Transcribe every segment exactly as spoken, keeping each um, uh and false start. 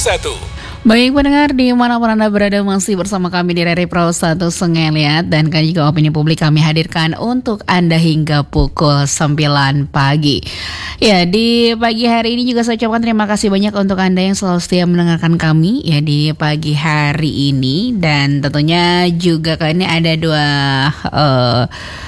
satu. Baik pendengar, dimanapun Anda berada masih bersama kami di Rari Pro satu Sengeliat. Dan kali juga opini publik kami hadirkan untuk Anda hingga pukul sembilan pagi. Ya, di pagi hari ini juga saya ucapkan terima kasih banyak untuk Anda yang selalu setia mendengarkan kami ya di pagi hari ini. Dan tentunya juga kali ini ada dua uh,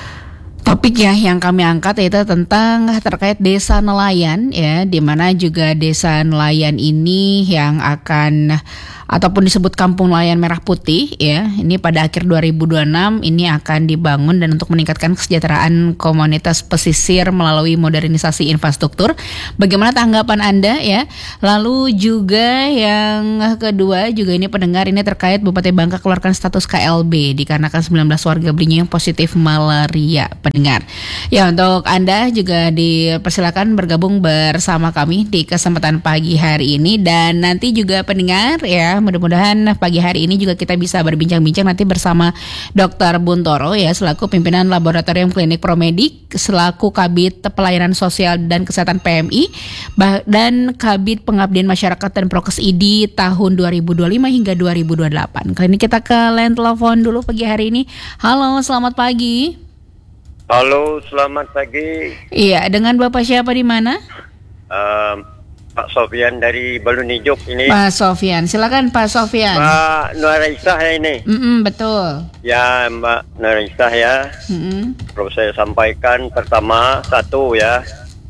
topik ya yang kami angkat, yaitu tentang terkait desa nelayan ya, di mana juga desa nelayan ini yang akan ataupun disebut Kampung Nelayan Merah Putih ya, ini pada akhir dua ribu dua puluh enam ini akan dibangun dan untuk meningkatkan kesejahteraan komunitas pesisir melalui modernisasi infrastruktur. Bagaimana tanggapan Anda ya? Lalu juga yang kedua juga ini pendengar, ini terkait Bupati Bangka keluarkan status K L B dikarenakan sembilan belas warga Belinya yang positif malaria, pendengar. Ya, untuk Anda juga dipersilakan bergabung bersama kami di kesempatan pagi hari ini. Dan nanti juga pendengar ya, mudah-mudahan pagi hari ini juga kita bisa berbincang-bincang nanti bersama Dokter Buntoro ya, selaku pimpinan Laboratorium Klinik Promedik, selaku Kabid Pelayanan Sosial dan Kesehatan P M I, dan Kabid Pengabdian Masyarakat dan Prokes I D I tahun dua ribu dua puluh lima hingga dua ribu dua puluh delapan. Kali ini kita ke line telepon dulu pagi hari ini. Halo, selamat pagi. Halo, selamat pagi. Iya, dengan Bapak siapa di mana? Um, Pak Sofian dari Balun Ijuk ini. Pak Sofian, silakan Pak Sofian. Mbak Nuraisah ya ini. Mm-mm, betul. Ya, Mbak Nuraisah ya. Mm-mm. Perlu saya sampaikan pertama satu ya,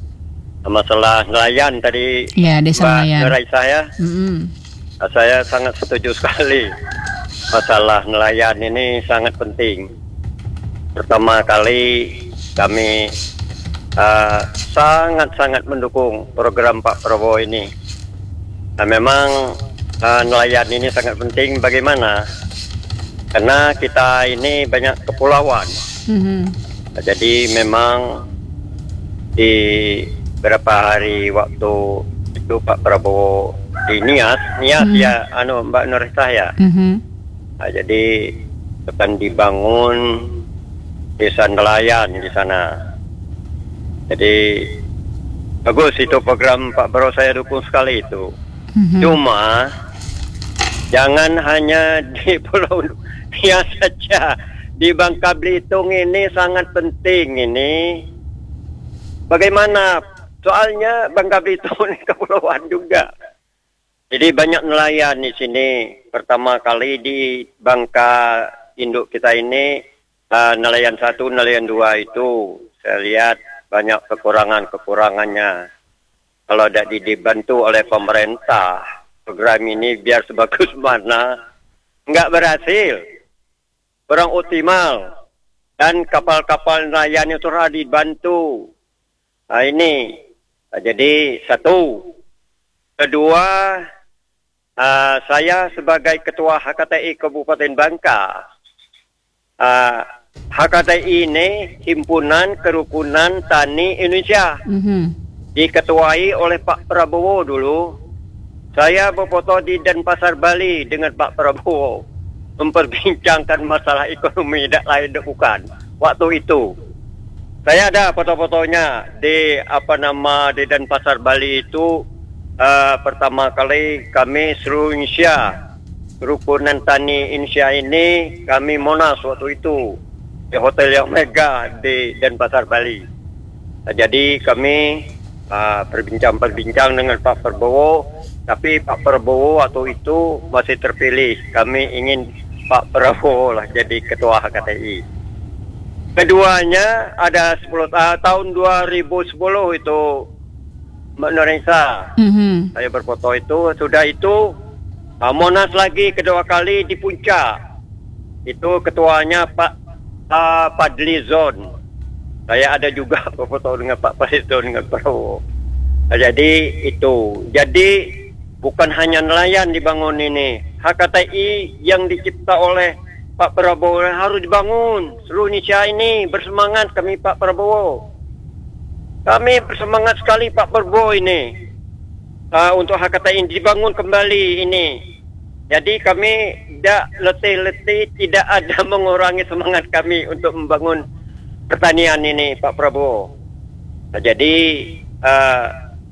masalah nelayan tadi. Ya, desa Mbak nelayan. Nuraisah ya. Mm-mm. Saya sangat setuju sekali. Masalah nelayan ini sangat penting. Pertama kali kami uh, sangat-sangat mendukung program Pak Prabowo ini. Nah, memang uh, nelayan ini sangat penting. Bagaimana? Karena kita ini banyak kepulauan. Mm-hmm. Nah, jadi memang di beberapa hari waktu itu Pak Prabowo di Nias, Nias mm-hmm. ya, anu Mbak Nuraisah ya. Mm-hmm. Nah, jadi akan dibangun desa nelayan di sana. Jadi bagus itu program Pak Prabowo, saya dukung sekali itu. Mm-hmm. Cuma jangan hanya di Pulau Nias saja, di Bangka Belitung ini sangat penting ini. Bagaimana? Soalnya Bangka Belitung ini kepulauan juga. Jadi banyak nelayan di sini. Pertama kali di Bangka induk kita ini, Uh, nelayan satu, nelayan dua itu saya lihat banyak kekurangan-kekurangannya. Kalau tidak dibantu oleh pemerintah, program ini biar sebagus mana, nggak berhasil, kurang optimal. Dan kapal-kapal nelayan itu harus dibantu. Nah ini, nah, jadi satu. Kedua, uh, saya sebagai Ketua H K T I Kabupaten Bangka, uh, H K T I ini Himpunan Kerukunan Tani Indonesia. Mm-hmm. Diketuai oleh Pak Prabowo dulu. Saya berfoto di Denpasar, Bali dengan Pak Prabowo, memperbincangkan masalah ekonomi dan lain bukan. Waktu itu saya ada foto-fotonya di apa nama di Denpasar, Bali itu. Uh, pertama kali kami seluruh Indonesia, Kerukunan Tani Indonesia ini, kami Monas waktu itu di hotel yang mega di Denpasar, Bali. Nah, jadi kami uh, berbincang-berbincang dengan Pak Prabowo, tapi Pak Prabowo waktu itu masih terpilih. Kami ingin Pak Prabowo lah jadi Ketua H K T I. Keduanya ada sepuluh uh, tahun dua ribu sepuluh itu Mbak Nuraisah. Mm-hmm. Saya berfoto itu, sudah itu uh, Monas lagi kedua kali di Puncak. Itu ketuanya Pak Uh, Padlizon. Saya ada juga foto dengan Pak Padlizon dengan Prabowo. Nah, jadi itu. Jadi bukan hanya nelayan dibangun ini. H K T I yang dicipta oleh Pak Prabowo harus dibangun. Seluruh Indonesia ini bersemangat kami Pak Prabowo. Kami bersemangat sekali Pak Prabowo ini. Uh, untuk H K T I dibangun kembali ini. Jadi kami tidak letih-letih, tidak ada mengurangi semangat kami untuk membangun pertanian ini, Pak Prabowo. Nah, jadi uh,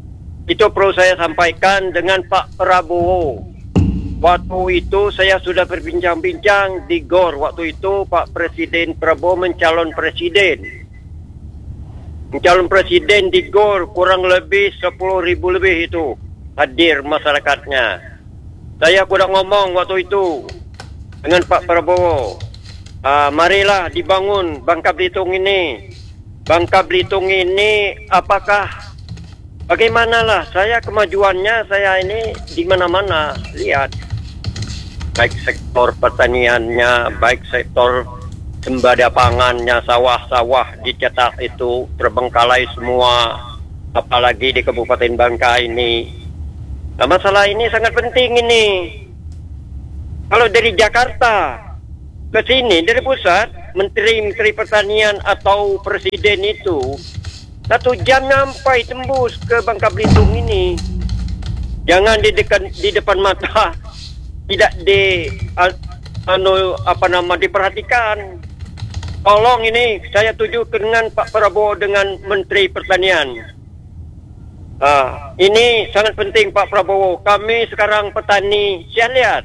itu perlu saya sampaikan dengan Pak Prabowo. Waktu itu saya sudah berbincang-bincang di G O R. Waktu itu Pak Presiden Prabowo mencalon presiden. Mencalon presiden di G O R kurang lebih sepuluh ribu lebih itu hadir masyarakatnya. Saya sudah ngomong waktu itu dengan Pak Prabowo. Uh, marilah dibangun Bangka Belitung ini. Bangka Belitung ini apakah bagaimanalah saya kemajuannya saya ini di mana-mana lihat. Baik sektor pertaniannya, baik sektor sembada pangannya, sawah-sawah dicetak itu terbengkalai semua, apalagi di Kabupaten Bangka ini. Nah, masalah ini sangat penting ini. Kalau dari Jakarta ke sini, dari pusat, Menteri-Menteri Pertanian atau Presiden itu, satu jam sampai tembus ke Bangka Belitung ini. Jangan di, dekat, di depan mata. Tidak di anu apa nama diperhatikan. Tolong ini saya tuju dengan Pak Prabowo dengan Menteri Pertanian. Ah, ini sangat penting Pak Prabowo. Kami sekarang petani, saya lihat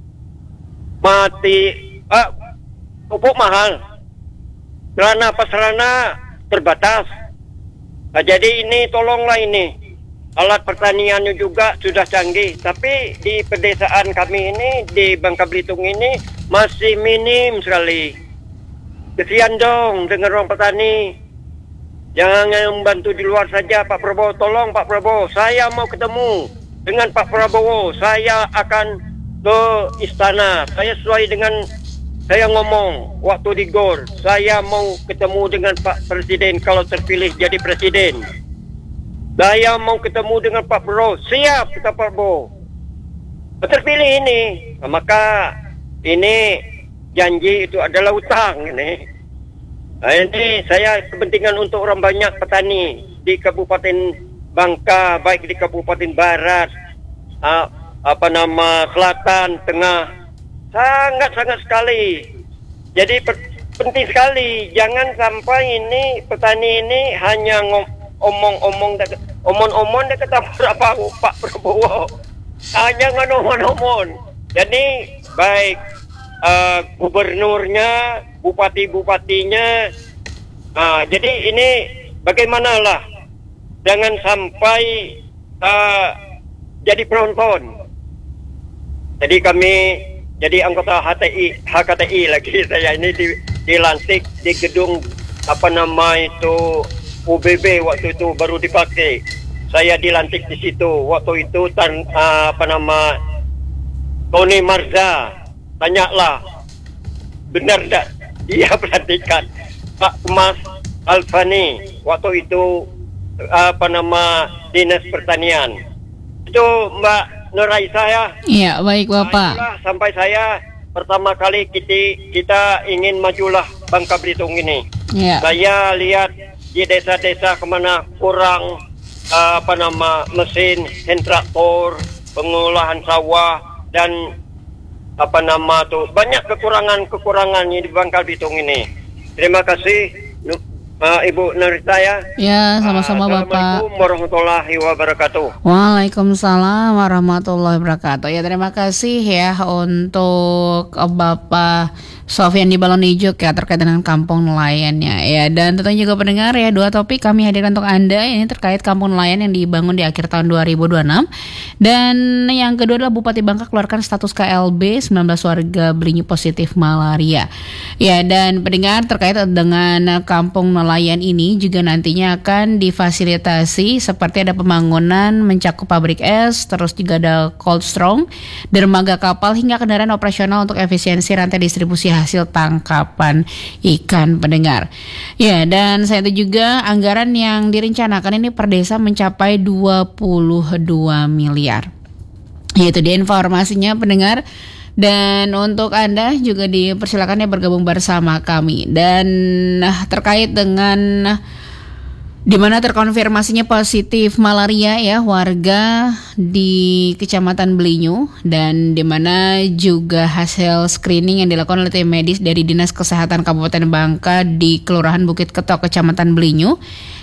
mati ah, pupuk mahal. Sarana prasarana terbatas. Nah, jadi ini tolonglah ini. Alat pertaniannya juga sudah canggih, tapi di pedesaan kami ini, di Bangka Belitung ini, masih minim sekali. Kesian dong dengan orang petani. Jangan membantu di luar saja Pak Prabowo. Tolong Pak Prabowo, saya mau ketemu dengan Pak Prabowo. Saya akan ke istana. Saya sesuai dengan, saya ngomong waktu di G O R. Saya mau ketemu dengan Pak Presiden kalau terpilih jadi Presiden. Saya mau ketemu dengan Pak Prabowo. Siap kita Pak Prabowo. Terpilih ini. Nah, maka ini janji itu adalah utang ini. Nah, ini saya kepentingan untuk orang banyak petani di Kabupaten Bangka, baik di Kabupaten Barat, uh, apa nama Selatan, Tengah. Sangat-sangat sekali. Jadi penting sekali. Jangan sampai ini petani ini hanya ngom omong-omong omong-omong dia kata berapa Pak Prabowo. Ah, jangan omong-omong. Jadi baik uh, gubernurnya, bupati-bupatinya. Uh, jadi ini bagaimanalah jangan sampai uh, jadi penonton. Jadi kami jadi anggota H T I, H K T I lagi saya ini di, dilantik di gedung apa nama itu U B B waktu itu baru dipakai. Saya dilantik di situ. Waktu itu tan, uh, apa nama Tony Marza. Tanyalah benar tak dia perhatikan Pak Mas Alfani waktu itu uh, apa nama Dinas Pertanian. Itu Mbak Nuraisa ya. Iya, baik Bapak. Nah, sampai saya pertama kali kita kita ingin majulah Bangka Belitung ini. Iya. Saya lihat di desa-desa kemana kurang uh, apa nama mesin hand traktor, pengolahan sawah dan apa nama tuh banyak kekurangan-kekurangannya di Bangka Belitung ini. Terima kasih uh, Ibu Nurita ya. Ya, sama-sama uh, Bapak. Assalamualaikum warahmatullahi wabarakatuh. Waalaikumsalam warahmatullahi wabarakatuh. Ya, terima kasih ya untuk Bapak Sofyan di Balon Ijo ya terkait dengan kampung nelayannya ya, dan tentunya juga pendengar ya, dua topik kami hadirkan untuk Anda ini terkait kampung nelayan yang dibangun di akhir tahun dua ribu dua puluh enam, dan yang kedua adalah Bupati Bangka keluarkan status K L B sembilan belas warga Belinyu positif malaria ya. Dan pendengar terkait dengan kampung nelayan ini juga nantinya akan difasilitasi seperti ada pembangunan mencakup pabrik es, terus juga ada cold strong, dermaga kapal hingga kendaraan operasional untuk efisiensi rantai distribusi hasil tangkapan ikan pendengar. Ya, dan saya itu juga anggaran yang direncanakan ini per desa mencapai dua puluh dua miliar. Yaitu dia informasinya pendengar. Dan untuk Anda juga dipersilakan ya bergabung bersama kami. Dan nah, terkait dengan di mana terkonfirmasinya positif malaria ya warga di Kecamatan Belinyu, dan di mana juga hasil screening yang dilakukan oleh tim medis dari Dinas Kesehatan Kabupaten Bangka di Kelurahan Bukit Ketok Kecamatan Belinyu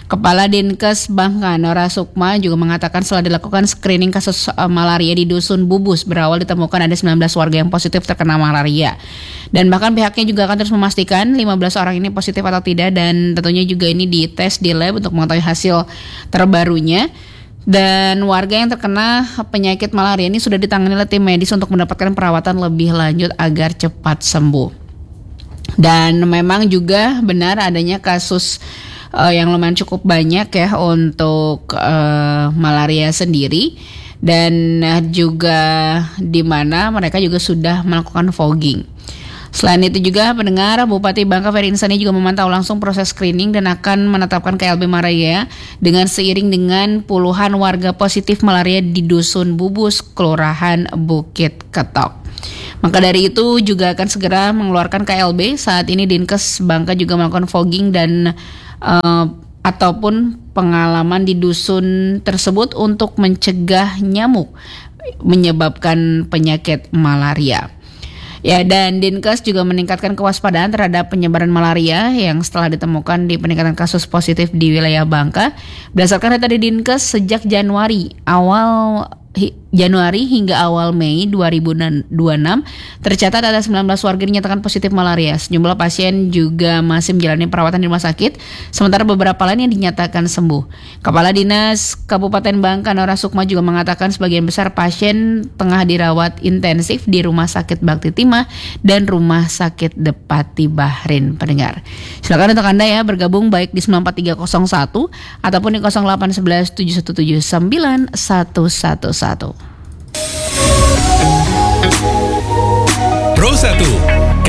Kepala Dinkes Bangka Nora Sukma juga mengatakan setelah dilakukan screening kasus uh, malaria di Dusun Bubus, berawal ditemukan ada sembilan belas warga yang positif terkena malaria. Dan bahkan pihaknya juga akan terus memastikan lima belas orang ini positif atau tidak, dan tentunya juga ini dites di lab untuk mengetahui hasil terbarunya. Dan warga yang terkena penyakit malaria ini sudah ditangani oleh tim medis untuk mendapatkan perawatan lebih lanjut agar cepat sembuh. Dan memang juga benar adanya kasus uh, yang lumayan cukup banyak ya untuk uh, malaria sendiri, dan uh, juga di mana mereka juga sudah melakukan fogging. Selain itu juga pendengar, Bupati Bangka Ferry Insani juga memantau langsung proses screening dan akan menetapkan K L B malaria dengan seiring dengan puluhan warga positif malaria di Dusun Bubus, Kelurahan Bukit Ketok. Maka dari itu juga akan segera mengeluarkan K L B. Saat ini Dinkes Bangka juga melakukan fogging dan uh, ataupun pengalaman di dusun tersebut untuk mencegah nyamuk menyebabkan penyakit malaria. Ya, dan Dinkes juga meningkatkan kewaspadaan terhadap penyebaran malaria yang setelah ditemukan di peningkatan kasus positif di wilayah Bangka. Berdasarkan data di Dinkes, sejak Januari awal Januari hingga awal Mei dua ribu dua puluh enam tercatat ada sembilan belas warga dinyatakan positif malaria. Sejumlah pasien juga masih menjalani perawatan di rumah sakit, sementara beberapa lain yang dinyatakan sembuh. Kepala Dinas Kabupaten Bangka Nora Sukma juga mengatakan sebagian besar pasien tengah dirawat intensif di Rumah Sakit Bakti Timah dan Rumah Sakit Depati Bahrin. Pendengar, silakan untuk Anda ya bergabung baik di sembilan empat tiga nol satu ataupun di nol delapan satu satu tujuh satu tujuh sembilan satu satu satu. Pro satu